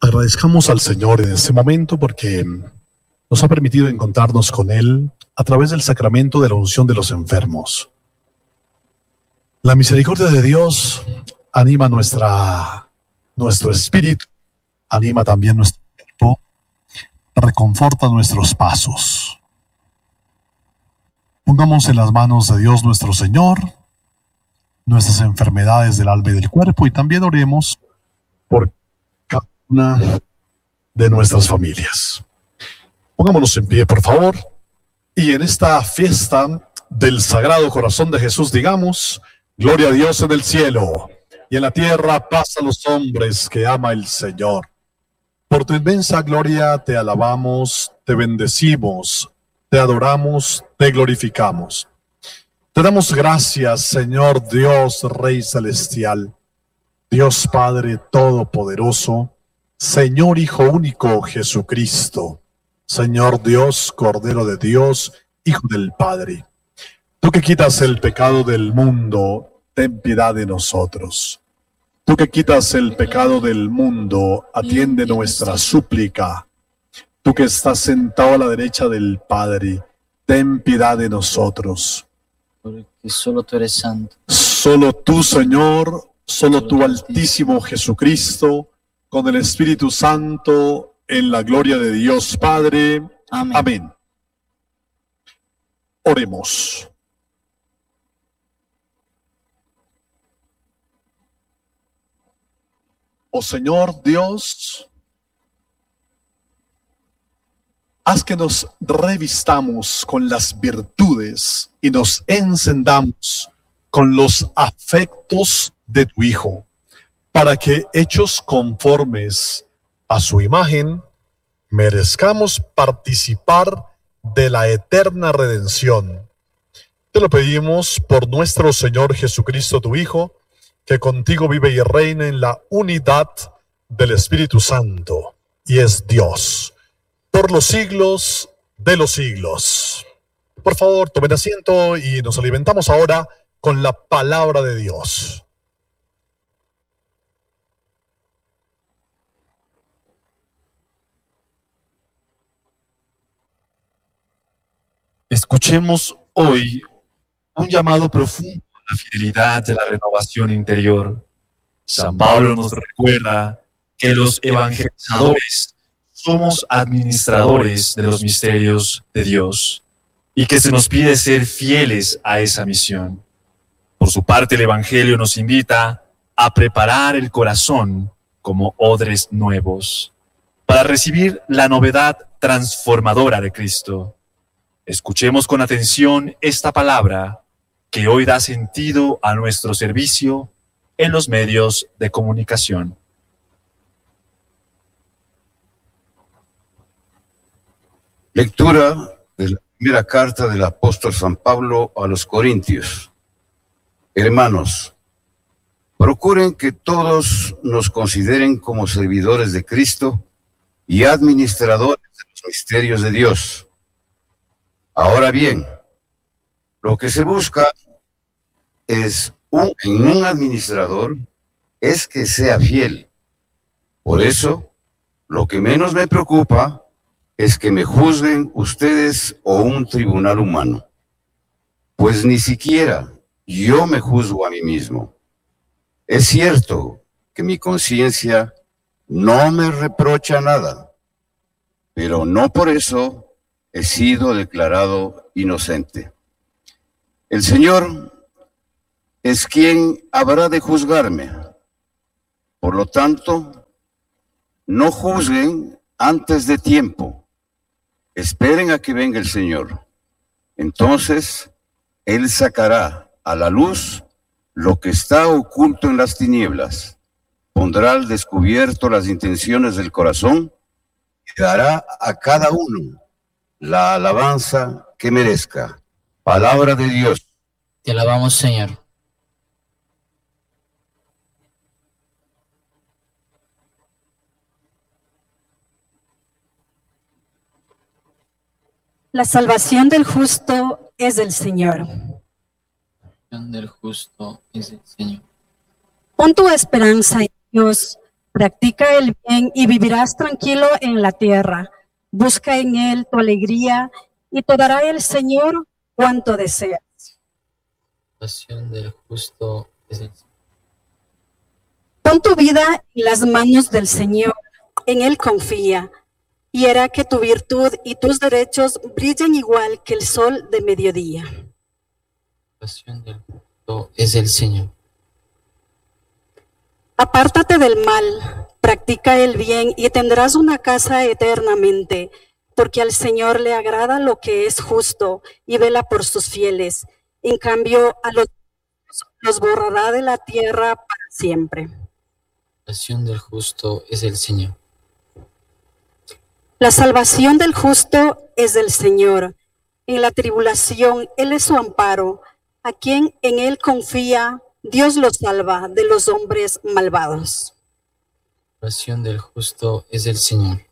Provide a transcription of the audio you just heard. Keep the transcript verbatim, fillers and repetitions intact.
Agradezcamos al Señor en este momento porque nos ha permitido encontrarnos con Él a través del sacramento de la unción de los enfermos. La misericordia de Dios anima nuestra, nuestro espíritu, anima también nuestro cuerpo, reconforta nuestros pasos. Pongamos en las manos de Dios nuestro Señor nuestras enfermedades del alma y del cuerpo, y también oremos por cada una de nuestras familias. Pongámonos en pie, por favor, y en esta fiesta del Sagrado Corazón de Jesús digamos: gloria a Dios en el cielo, y en la tierra paz a los hombres que ama el Señor. Por tu inmensa gloria te alabamos, te bendecimos, te adoramos, te glorificamos. Te damos gracias, Señor Dios, Rey Celestial, Dios Padre Todopoderoso, Señor Hijo Único Jesucristo, Señor Dios, Cordero de Dios, Hijo del Padre. Tú que quitas el pecado del mundo, ten piedad de nosotros. Tú que quitas el pecado del mundo, atiende nuestra súplica. Tú que estás sentado a la derecha del Padre, ten piedad de nosotros. Porque solo tú eres santo. Solo tú, Señor, solo tú, Altísimo Jesucristo, con el Espíritu Santo, en la gloria de Dios Padre. Amén. Amén. Oremos. Oh Señor Dios, haz que nos revistamos con las virtudes y nos encendamos con los afectos de tu Hijo, para que, hechos conformes a su imagen, merezcamos participar de la eterna redención. Te lo pedimos por nuestro Señor Jesucristo, tu Hijo, que contigo vive y reina en la unidad del Espíritu Santo, y es Dios, por los siglos de los siglos. Por favor, tomen asiento y nos alimentamos ahora con la palabra de Dios. Escuchemos hoy un llamado profundo a la fidelidad de la renovación interior. San Pablo nos recuerda que los evangelizadores somos administradores de los misterios de Dios y que se nos pide ser fieles a esa misión. Por su parte, el Evangelio nos invita a preparar el corazón como odres nuevos para recibir la novedad transformadora de Cristo. Escuchemos con atención esta palabra que hoy da sentido a nuestro servicio en los medios de comunicación. Lectura de la primera carta del apóstol San Pablo a los Corintios. Hermanos, procuren que todos nos consideren como servidores de Cristo y administradores de los misterios de Dios. Ahora bien, lo que se busca es un, en un administrador es que sea fiel. Por eso, lo que menos me preocupa es que me juzguen ustedes o un tribunal humano, pues ni siquiera yo me juzgo a mí mismo. Es cierto que mi conciencia no me reprocha nada, pero no por eso he sido declarado inocente. El Señor es quien habrá de juzgarme. Por lo tanto, no juzguen antes de tiempo. Esperen a que venga el Señor. Entonces, Él sacará a la luz lo que está oculto en las tinieblas, pondrá al descubierto las intenciones del corazón y dará a cada uno la alabanza que merezca. Palabra de Dios. Te alabamos, Señor. La salvación del justo es del Señor. Del justo es el Señor. Pon tu esperanza en Dios, Practica el bien y vivirás tranquilo en la tierra. Busca en él tu alegría y te dará el Señor cuanto deseas. Pasión del justo es el Señor. Pon tu vida en las manos del Señor, en él confía, y hará que tu virtud y tus derechos brillen igual que el sol de mediodía. Pasión del justo es el Señor. Apártate del mal, practica el bien y tendrás una casa eternamente, porque al Señor le agrada lo que es justo y vela por sus fieles. En cambio, a los los borrará de la tierra para siempre. Pasión del justo es el Señor. La salvación del justo es del Señor. En la tribulación Él es su amparo. A quien en Él confía, Dios lo salva de los hombres malvados. Pasión del justo es el Señor.